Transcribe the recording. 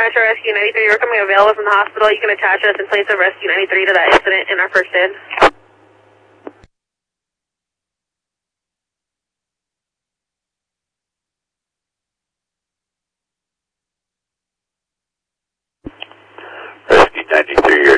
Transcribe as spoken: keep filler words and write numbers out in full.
Metro Rescue ninety-three. You're coming available from the hospital. You can attach us in place of Rescue ninety-three to that incident in our first in. Rescue ninety-three, you're